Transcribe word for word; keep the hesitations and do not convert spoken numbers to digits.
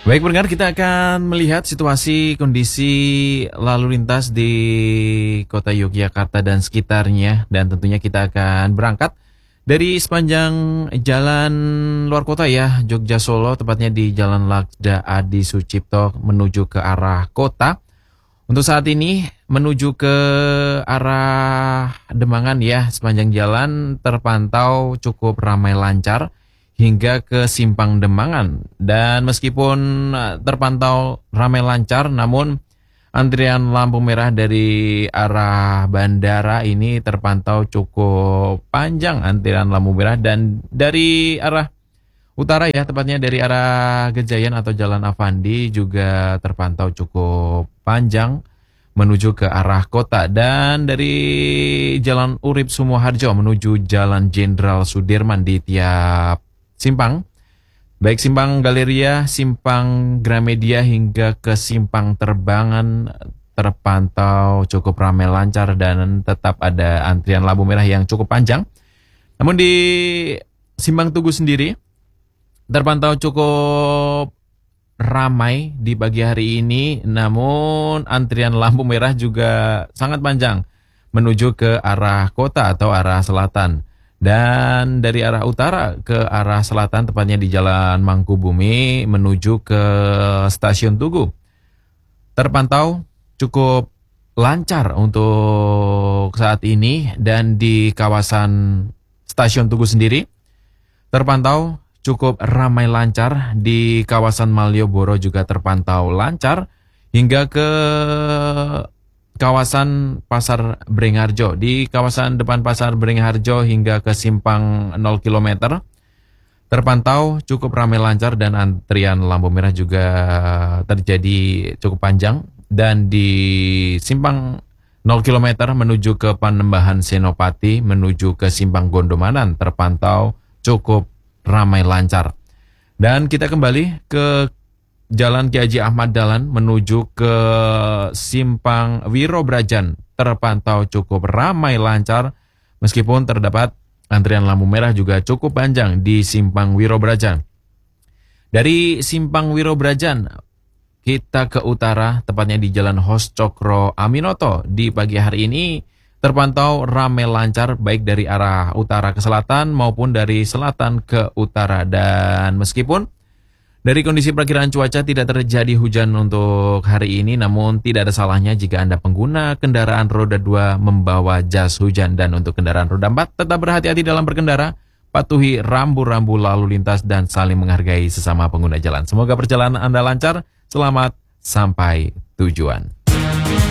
Baik pendengar, kita akan melihat situasi kondisi lalu lintas di kota Yogyakarta dan sekitarnya. Dan tentunya kita akan berangkat dari sepanjang jalan luar kota ya, Jogja Solo, tepatnya di Jalan Lakda Adi Sucipto menuju ke arah kota. Untuk saat ini menuju ke arah Demangan ya, sepanjang jalan terpantau cukup ramai lancar hingga ke Simpang Demangan. Dan meskipun terpantau ramai lancar, namun antrian lampu merah dari arah bandara ini terpantau cukup panjang antrian lampu merah. Dan dari arah utara ya, tepatnya dari arah Gejayan atau Jalan Avandi juga terpantau cukup panjang menuju ke arah kota. Dan dari Jalan Urip Sumoharjo menuju Jalan Jenderal Sudirman di tiap simpang, baik simpang Galeria, simpang Gramedia hingga ke simpang Terbangan terpantau cukup ramai lancar dan tetap ada antrian lampu merah yang cukup panjang. Namun di simpang Tugu sendiri terpantau cukup ramai di pagi hari ini, namun antrian lampu merah juga sangat panjang menuju ke arah kota atau arah selatan. Dan dari arah utara ke arah selatan, tepatnya di Jalan Mangkubumi menuju ke Stasiun Tugu, terpantau cukup lancar untuk saat ini. Dan di kawasan Stasiun Tugu sendiri terpantau cukup ramai lancar. Di kawasan Malioboro juga terpantau lancar hingga ke kawasan Pasar Beringharjo. Di kawasan depan Pasar Beringharjo hingga ke simpang nol kilometer terpantau cukup ramai lancar dan antrian lampu merah juga terjadi cukup panjang. Dan di simpang nol kilometer menuju ke Panembahan Senopati menuju ke simpang Gondomanan terpantau cukup ramai lancar. Dan kita kembali ke Jalan Ki Haji Ahmad Dahlan menuju ke simpang Wirobrajan terpantau cukup ramai lancar, meskipun terdapat antrian lampu merah juga cukup panjang di simpang Wirobrajan. Dari simpang Wirobrajan kita ke utara, tepatnya di Jalan Hos Cokro Aminoto di pagi hari ini terpantau ramai lancar baik dari arah utara ke selatan maupun dari selatan ke utara. Dan meskipun dari kondisi perakiraan cuaca tidak terjadi hujan untuk hari ini, namun tidak ada salahnya jika Anda pengguna kendaraan roda dua membawa jas hujan. Dan untuk kendaraan roda empat, tetap berhati-hati dalam berkendara, patuhi rambu-rambu lalu lintas dan saling menghargai sesama pengguna jalan. Semoga perjalanan Anda lancar, selamat sampai tujuan.